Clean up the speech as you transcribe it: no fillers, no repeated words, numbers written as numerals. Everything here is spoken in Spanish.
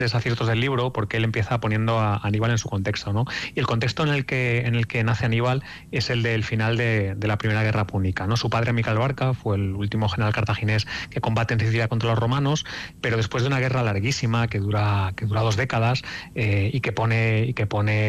desaciertos del libro, porque él empieza poniendo a Aníbal en su contexto, ¿no? Y el contexto en el que nace Aníbal es el del final de la Primera Guerra Púnica, ¿no? Su padre, Amílcar Barca, fue el último general cartaginés que combate en Sicilia contra los romanos, pero después de una guerra larguísima que dura 2 décadas, y que pone